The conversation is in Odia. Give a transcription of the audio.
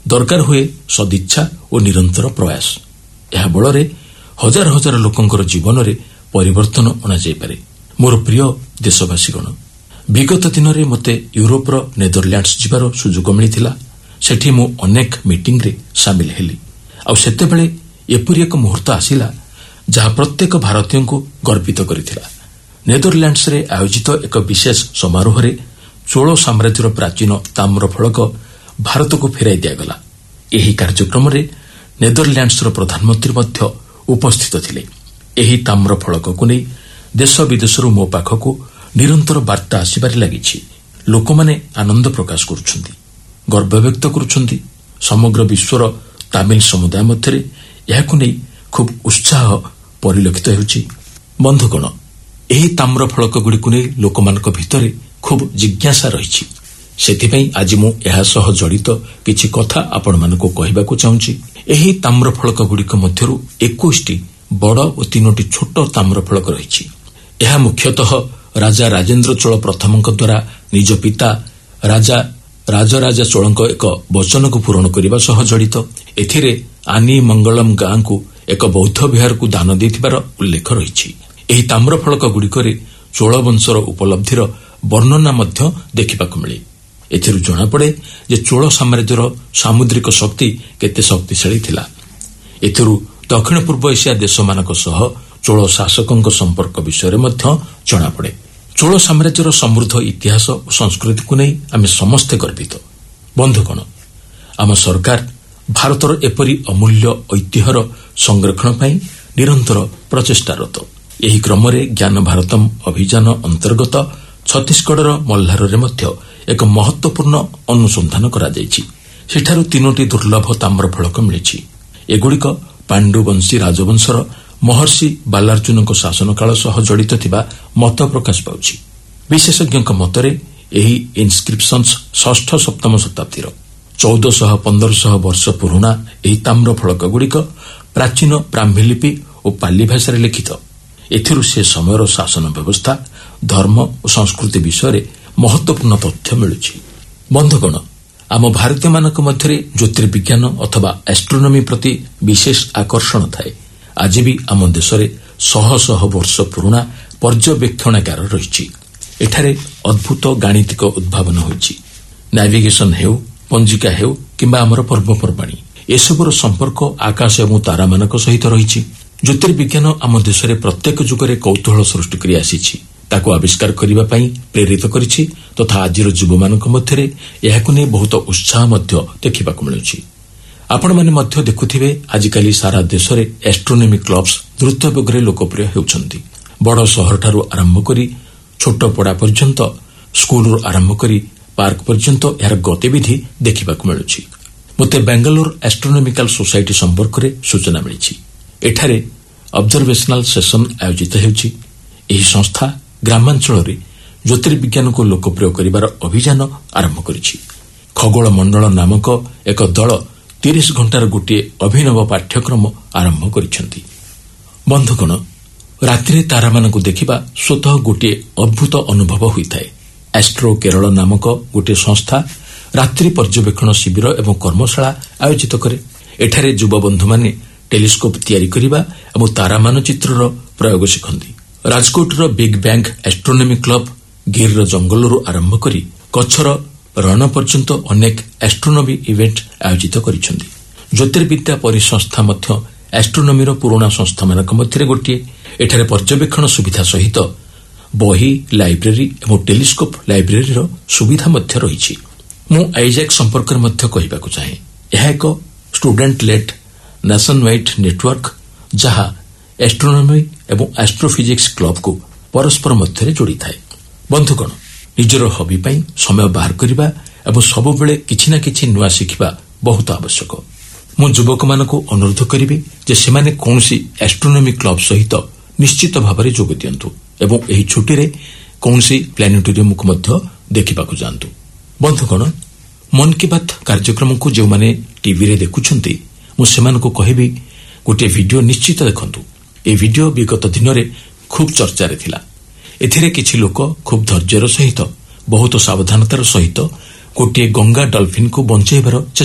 ଦରକାର ହୁଏ ସଦିଚ୍ଛା ଓ ନିରନ୍ତର ପ୍ରୟାସ। ଏହା ବଳରେ ହଜାର ହଜାର ଲୋକଙ୍କର ଜୀବନରେ ପରିବର୍ତ୍ତନ ଅଣାଯାଇପାରେ। ମୋର ପ୍ରିୟ ଦେଶବାସୀଗଣ, ବିଗତ ଦିନରେ ମୋତେ ୟୁରୋପର ନେଦରଲ୍ୟାଣ୍ଡସ୍ ଯିବାର ସୁଯୋଗ ମିଳିଥିଲା। ସେଠି ମୁଁ ଅନେକ ମିଟିଂରେ ସାମିଲ ହେଲି। ଆଉ ସେତେବେଳେ ଏପରି ଏକ ମୁହୂର୍ତ୍ତ ଆସିଲା ଯାହା ପ୍ରତ୍ୟେକ ଭାରତୀୟଙ୍କୁ ଗର୍ବିତ କରିଥିଲା। ନେଦରଲ୍ୟାଣ୍ଡସରେ ଆୟୋଜିତ ଏକ ବିଶେଷ ସମାରୋହରେ ଚୋଳ ସାମ୍ରାଜ୍ୟର ପ୍ରାଚୀନ ତାମ୍ର ଫଳକ ଭାରତକୁ ଫେରାଇ ଦିଆଗଲା। ଏହି କାର୍ଯ୍ୟକ୍ରମରେ ନେଦରଲ୍ୟାଣ୍ଡସର ପ୍ରଧାନମନ୍ତ୍ରୀ ମଧ୍ୟ ଉପସ୍ଥିତ ଥିଲେ। ଏହି ତାମ୍ର ଫଳକକୁ ନେଇ ଦେଶ ବିଦେଶରୁ ମୋ ପାଖକୁ ନିରନ୍ତର ବାର୍ତ୍ତା ଆସିବାରେ ଲାଗିଛି। ଲୋକମାନେ ଆନନ୍ଦ ପ୍ରକାଶ କରୁଛନ୍ତି, ଗର୍ବବ୍ୟକ୍ତ କରୁଛନ୍ତି। ସମଗ୍ର ବିଶ୍ୱର ତାମିଲ ସମୁଦାୟ ମଧ୍ୟରେ ଏହାକୁ ନେଇ ଖୁବ୍ ଉତ୍ସାହ ପରିଲକ୍ଷିତ ହେଉଛି। ବନ୍ଧୁଗଣ, ଏହି ତାମ୍ର ଫଳକଗୁଡ଼ିକୁ ନେଇ ଲୋକମାନଙ୍କ ଭିତରେ ଖୁବ୍ ଜିଜ୍ଞାସା ରହିଛି। ସେଥିପାଇଁ ଆଜି ମୁଁ ଏହା ସହ ଜଡ଼ିତ କିଛି କଥା ଆପଣମାନଙ୍କୁ କହିବାକୁ ଚାହୁଁଛି। ଏହି ତାମ୍ର ଫଳକଗୁଡ଼ିକ ମଧ୍ୟରୁ 21ଟି ବଡ଼ ଓ 3ଟି ଛୋଟ ତାମ୍ର ଫଳକ ରହିଛି। ଏହା ମୁଖ୍ୟତଃ ରାଜା ରାଜେନ୍ଦ୍ର ଚୋଳ ପ୍ରଥମଙ୍କ ଦ୍ୱାରା ନିଜ ପିତା ରାଜରାଜା ଚୋଳଙ୍କ ଏକ ବଚନକୁ ପୂରଣ କରିବା ସହ ଜଡ଼ିତ। ଏଥିରେ ଆନି ମଙ୍ଗଳମ୍ ଗାଁକୁ ଏକ ବୌଦ୍ଧ ବିହାରକୁ ଦାନ ଦେଇଥିବାର ଉଲ୍ଲେଖ ରହିଛି। ଏହି ତାମ୍ର ଫଳକଗୁଡ଼ିକରେ ଚୋଳ ବଂଶର ଉପଲବ୍ଧିର ବର୍ଣ୍ଣନା ମଧ୍ୟ ଦେଖିବାକୁ ମିଳେ। ଏଥିରୁ ଜଣାପଡ଼େ ଯେ ଚୋଳ ସାମ୍ରାଜ୍ୟର ସାମୁଦ୍ରିକ ଶକ୍ତି କେତେ ଶକ୍ତିଶାଳୀ ଥିଲା। ଏଥିରୁ ଦକ୍ଷିଣ ପୂର୍ବ ଏସିଆ ଦେଶମାନଙ୍କ ସହ ଚୋଳ ଶାସକଙ୍କ ସମ୍ପର୍କ ବିଷୟରେ ମଧ୍ୟ ଜଣାପଡ଼େ। ଚୋଳ ସାମ୍ରାଜ୍ୟର ସମୃଦ୍ଧ ଇତିହାସ ଓ ସଂସ୍କୃତିକୁ ନେଇ ଆମେ ସମସ୍ତେ ଗର୍ବିତ। ବନ୍ଧୁଗଣ, ଆମ ସରକାର ଭାରତର ଏପରି ଅମୂଲ୍ୟ ଐତିହ୍ୟର ସଂରକ୍ଷଣ ପାଇଁ ନିରନ୍ତର ପ୍ରଚେଷ୍ଟାରତ। ଏହି କ୍ରମରେ ଜ୍ଞାନ ଭାରତମ୍ ଅଭିଯାନ ଅନ୍ତର୍ଗତ ଛତିଶଗଡ଼ର ମଲ୍ହାରରେ ମଧ୍ୟ ଏକ ମହତ୍ୱପୂର୍ଣ୍ଣ ଅନୁସନ୍ଧାନ କରାଯାଇଛି। ସେଠାରୁ 3ଟି ଦୁର୍ଲଭ ତାମ୍ର ଫଳକ ମିଳିଛି। ଏଗୁଡ଼ିକ ପାଣ୍ଡୁବଂଶୀ ରାଜବଂଶର ମହର୍ଷି ବାଲାର୍ଜୁନଙ୍କ ଶାସନକାଳ ସହ ଜଡ଼ିତ ଥିବା ମତ ପ୍ରକାଶ ପାଉଛି। ବିଶେଷଜ୍ଞଙ୍କ ମତରେ ଏହି ଇନ୍ସ୍କ୍ରିପ୍ସନ୍ସ 6ଠ-7ମ ଶତାବ୍ଦୀର 1400-1500 ବର୍ଷ ପୁରୁଣା ଏହି ତାମ୍ର ଫଳକଗୁଡ଼ିକ ପ୍ରାଚୀନ ବ୍ରାହ୍ମୀ ଲିପି ଓ ପାଲି ଭାଷାରେ ଲିଖିତ। ଏଥିରୁ ସେ ସମୟର ଶାସନ ବ୍ୟବସ୍ଥା, ଧର୍ମ ଓ ସଂସ୍କୃତି ବିଷୟରେ ମହତ୍ୱପୂର୍ଣ୍ଣ ତଥ୍ୟ ମିଳୁଛି। ବନ୍ଧୁଗଣ, ଆମ ଭାରତୀୟମାନଙ୍କ ମଧ୍ୟରେ ଜ୍ୟୋତିର୍ବିଜ୍ଞାନ ଅଥବା ଆଷ୍ଟ୍ରୋନୋମି ପ୍ରତି ବିଶେଷ ଆକର୍ଷଣ ଥାଏ। ଆଜି ବି ଆମ ଦେଶରେ ଶହ ଶହ ବର୍ଷ ପୁରୁଣା ପର୍ଯ୍ୟବେକ୍ଷଣାଗାର ରହିଛି। ଏଠାରେ ଅଦ୍ଭୁତ ଗାଣିତିକ ଉଦ୍ଭାବନ ହୋଇଛି। ନାଭିଗେସନ୍ ହେଉ, ପଞ୍ଜିକା ହେଉ କିମ୍ବା ଆମର ପର୍ବପର୍ବାଣୀ, ଏସବୁର ସମ୍ପର୍କ ଆକାଶ ଏବଂ ତାରାମାନଙ୍କ ସହିତ ରହିଛି। ଜ୍ୟୋତିର୍ବିଜ୍ଞାନ ଆମ ଦେଶରେ ପ୍ରତ୍ୟେକ ଯୁଗରେ କୌତୂହଳ ସୃଷ୍ଟି କରି ଆସିଛି, ତାକୁ ଆବିଷ୍କାର କରିବା ପାଇଁ ପ୍ରେରିତ କରିଛି ତଥା ଆଜିର ଯୁବମାନଙ୍କ ମଧ୍ୟରେ ଏହାକୁ ନେଇ ବହୁତ ଉତ୍ସାହ ମଧ୍ୟ ଦେଖିବାକୁ ମିଳୁଛି। ଆପଣମାନେ ମଧ୍ୟ ଦେଖୁଥିବେ, ଆଜିକାଲି ସାରା ଦେଶରେ ଆଷ୍ଟ୍ରୋନୋମି କ୍ଲବ୍ସ ଦ୍ରୁତ ବେଗରେ ଲୋକପ୍ରିୟ ହେଉଛନ୍ତି। ବଡ଼ ସହରଠାରୁ ଆରମ୍ଭ କରି ଛୋଟ ପଡ଼ା ପର୍ଯ୍ୟନ୍ତ, ସ୍କୁଲରୁ ଆରମ୍ଭ କରି ପାର୍କ ପର୍ଯ୍ୟନ୍ତ ଏହାର ଗତିବିଧି ଦେଖିବାକୁ ମିଳୁଛି। ମୋତେ ବାଙ୍ଗାଲୋର ଆଷ୍ଟ୍ରୋନୋମିକାଲ ସୋସାଇଟି ସମ୍ପର୍କରେ ସୂଚନା ମିଳିଛି। ଏଠାରେ ଅବଜରଭେସନାଲ ସେସନ ଆୟୋଜିତ ହେଉଛି। ଏହି ସଂସ୍ଥା ଗ୍ରାମାଞ୍ଚଳରେ ଜ୍ୟୋତିର୍ବିଜ୍ଞାନକୁ ଲୋକପ୍ରିୟ କରିବାର ଅଭିଯାନ ଆରମ୍ଭ କରିଛି। ଖଗୋଳ ମଣ୍ଡଳ ନାମକ ଏକ ଦଳ 30 ଘଣ୍ଟାର ଗୋଟିଏ ଅଭିନବ ପାଠ୍ୟକ୍ରମ ଆରମ୍ଭ କରିଛନ୍ତି। ବନ୍ଧୁଗଣ, ରାତିରେ ତାରାମାନଙ୍କୁ ଦେଖିବା ସ୍ୱତଃ ଗୋଟିଏ ଅଦ୍ଭୁତ ଅନୁଭବ ହୋଇଥାଏ। ଆଷ୍ଟ୍ରୋ କେରଳ ନାମକ ଗୋଟିଏ ସଂସ୍ଥା ରାତ୍ରି ପର୍ଯ୍ୟବେକ୍ଷଣ ଶିବିର ଏବଂ କର୍ମଶାଳା ଆୟୋଜିତ କରେ। ଏଠାରେ ଯୁବବନ୍ଧୁମାନେ ଟେଲିସ୍କୋପ ତିଆରି କରିବା ଏବଂ ତାରା ମାନଚିତ୍ରର ପ୍ରୟୋଗ ଶିଖନ୍ତି। ରାଜକୋଟର ବିଗ୍ ବ୍ୟାଙ୍ଗ ଆଷ୍ଟ୍ରୋନୋମି କ୍ଲବ ଗିର୍ର ଜଙ୍ଗଲରୁ ଆରମ୍ଭ କରି କଚ୍ଛର ରଣ ପର୍ଯ୍ୟନ୍ତ ଅନେକ ଆଷ୍ଟ୍ରୋନୋମି ଇଭେଣ୍ଟ ଆୟୋଜିତ କରିଛନ୍ତି। ଜ୍ୟୋତିର୍ବିଦ୍ୟା ପରିସଂସ୍ଥା ମଧ୍ୟ ଆଷ୍ଟ୍ରୋନୋମିର ପୁରୁଣା ସଂସ୍ଥାମାନଙ୍କ ମଧ୍ୟରେ ଗୋଟିଏ। ଏଠାରେ ପର୍ଯ୍ୟବେକ୍ଷଣ ସୁବିଧା ସହିତ ବହି, ଲାଇବ୍ରେରୀ ଏବଂ ଟେଲିସ୍କୋପ ଲାଇବ୍ରେରୀର ସୁବିଧା ମଧ୍ୟ ରହିଛି। ମୁଁ ଆଇଜାକ୍ ସମ୍ପର୍କରେ ମଧ୍ୟ କହିବାକୁ ଚାହେଁ। ଏହା ଏକ student lead nation wide network, ଯାହା ଆଷ୍ଟ୍ରୋନୋମି ଏବଂ ଆଷ୍ଟ୍ରୋଫିଜିକ୍ସ କ୍ଲବକୁ ପରସ୍ପର ମଧ୍ୟରେ ଯୋଡ଼ିଥାଏ। ବନ୍ଧୁଗଣ, ନିଜର ହବି ପାଇଁ ସମୟ ବାହାର କରିବା ଏବଂ ସବୁବେଳେ କିଛି ନା କିଛି ନୂଆ ଶିଖିବା ବହୁତ ଆବଶ୍ୟକ। ମୁଁ ଯୁବକମାନଙ୍କୁ ଅନୁରୋଧ କରିବି ଯେ ସେମାନେ କୌଣସି ଆଷ୍ଟ୍ରୋନୋମି କ୍ଲବ ସହିତ ନିଶ୍ଚିତ ଭାବରେ ଯୋଗ ଦିଅନ୍ତୁ ଏବଂ ଏହି ଛୁଟିରେ କୌଣସି ପ୍ଲାନେଟୋରିୟମକୁ ମଧ୍ୟ ଦେଖିବାକୁ ଯାଆନ୍ତୁ। ବନ୍ଧୁଗଣ, ମନ୍ କି ବାତ୍ କାର୍ଯ୍ୟକ୍ରମକୁ ଯେଉଁମାନେ ଟିଭିରେ ଦେଖୁଛନ୍ତି, ମୁଁ ସେମାନଙ୍କୁ କହିବି, ଗୋଟିଏ ଭିଡିଓ ନିଶ୍ଚିତ ଦେଖନ୍ତୁ। ଏହି ଭିଡିଓ ବିଗତ ଦିନରେ ଖୁବ୍ ଚର୍ଚ୍ଚାରେ ଥିଲା। ଏଥିରେ କିଛି ଲୋକ ଖୁବ୍ ଧୈର୍ଯ୍ୟର ସହିତ, ବହୁତ ସାବଧାନତାର ସହିତ ଗୋଟିଏ ଗଙ୍ଗା ଡଲଫିନ୍କୁ ବଞ୍ଚାଇବାର